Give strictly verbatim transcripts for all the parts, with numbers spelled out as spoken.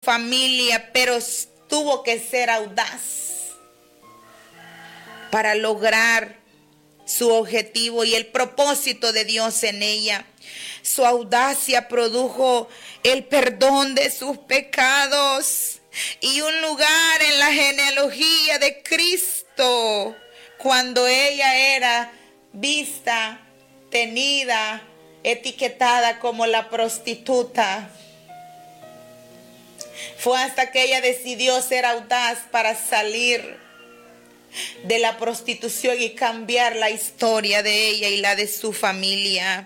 familia, pero tuvo que ser audaz para lograr su objetivo y el propósito de Dios en ella. Su audacia produjo el perdón de sus pecados y un lugar en la genealogía de Cristo cuando ella era vista, tenida, etiquetada como la prostituta. Fue hasta que ella decidió ser audaz para salir de la prostitución y cambiar la historia de ella y la de su familia.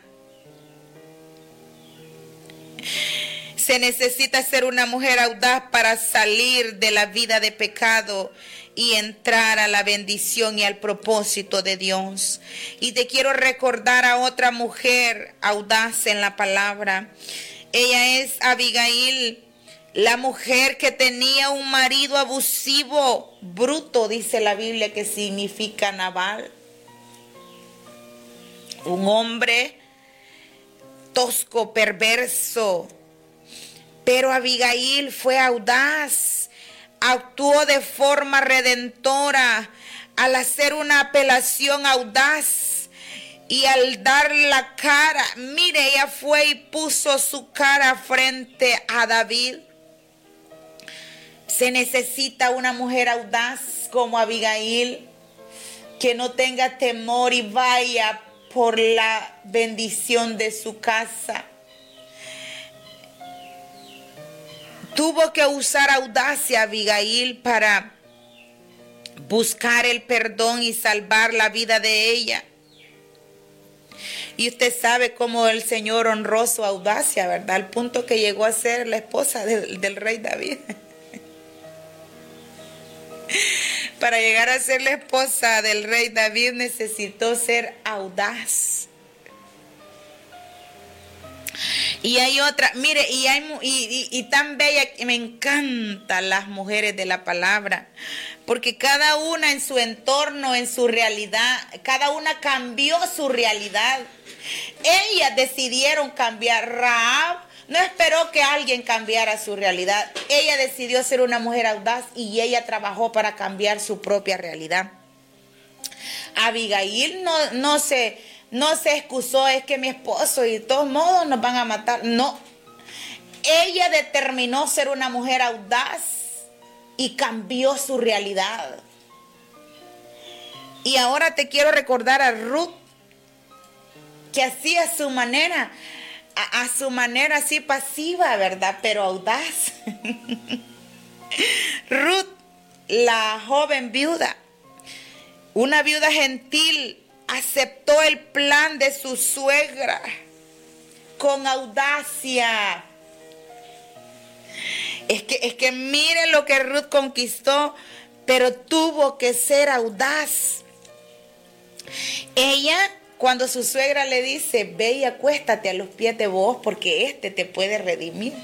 Se necesita ser una mujer audaz para salir de la vida de pecado y entrar a la bendición y al propósito de Dios. Y te quiero recordar a otra mujer audaz en la palabra. Ella es Abigail, la mujer que tenía un marido abusivo, bruto, dice la Biblia, que significa Nabal. Un hombre tosco, perverso. Pero Abigail fue audaz, actuó de forma redentora al hacer una apelación audaz y al dar la cara. Mire, ella fue y puso su cara frente a David. Se necesita una mujer audaz como Abigail, que no tenga temor y vaya por la bendición de su casa. Tuvo que usar audacia Abigail para buscar el perdón y salvar la vida de ella. Y usted sabe cómo el Señor honró su audacia, ¿verdad? Al punto que llegó a ser la esposa del, del rey David. Para llegar a ser la esposa del rey David necesitó ser audaz. Y hay otra, mire, y, hay, y, y, y tan bella que me encantan las mujeres de la palabra, porque cada una en su entorno, en su realidad, cada una cambió su realidad. Ellas decidieron cambiar. Rahab no esperó que alguien cambiara su realidad. Ella decidió ser una mujer audaz y ella trabajó para cambiar su propia realidad. Abigail no, no se... No se excusó, es que mi esposo y de todos modos nos van a matar. No. Ella determinó ser una mujer audaz y cambió su realidad. Y ahora te quiero recordar a Ruth, que hacía a su manera, a, a su manera así pasiva, ¿verdad? Pero audaz. Ruth, la joven viuda, una viuda gentil, aceptó el plan de su suegra con audacia. Es que, es que mire lo que Ruth conquistó, pero tuvo que ser audaz. Ella, cuando su suegra le dice, ve y acuéstate a los pies de vos porque este te puede redimir.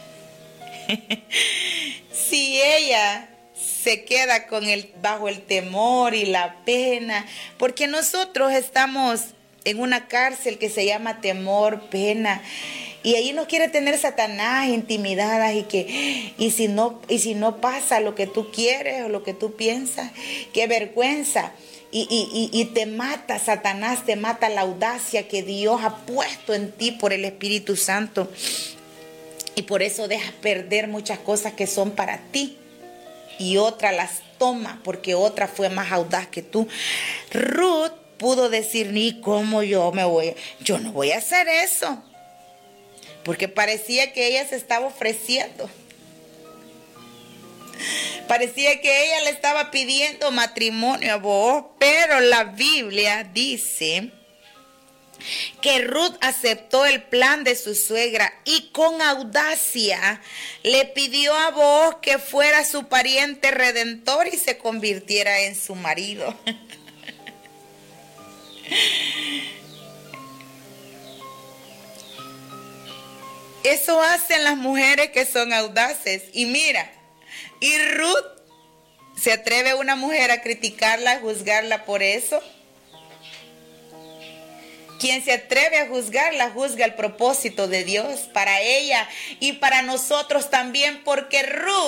Si ella se queda con el, bajo el temor y la pena, porque nosotros estamos en una cárcel que se llama temor, pena, y ahí nos quiere tener Satanás intimidadas y que y si no y si no pasa lo que tú quieres o lo que tú piensas, qué vergüenza, y, y, y, y te mata Satanás, te mata la audacia que Dios ha puesto en ti por el Espíritu Santo, y por eso dejas perder muchas cosas que son para ti. Y otra las toma porque otra fue más audaz que tú. Ruth pudo decir, ni cómo yo me voy, yo no voy a hacer eso. Porque parecía que ella se estaba ofreciendo. Parecía que ella le estaba pidiendo matrimonio a vos. Pero la Biblia dice que Ruth aceptó el plan de su suegra y con audacia le pidió a Booz que fuera su pariente redentor y se convirtiera en su marido. Eso hacen las mujeres que son audaces. Y mira, y Ruth, ¿se atreve una mujer a criticarla, a juzgarla por eso? Quien se atreve a juzgarla, juzga el propósito de Dios para ella y para nosotros también, porque Ruth